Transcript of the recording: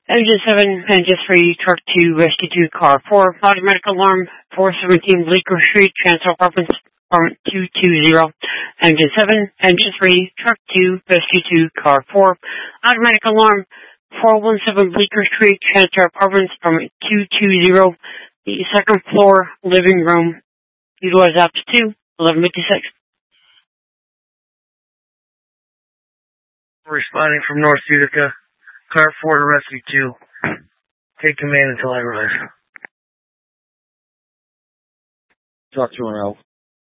Engine 7, engine 3, truck 2, rescue 2, car 4, automatic alarm, 417 Bleecker Street, transfer apartments, apartment 220. Engine 7, engine 3, truck 2, rescue 2, car 4, automatic alarm, 417 Bleecker Street, transfer apartments, apartment 220, the second floor, living room, utilize apps 2, 1156. Responding from North Utica, car 4 to rescue 2. Take command until I arrive. Talk to an L.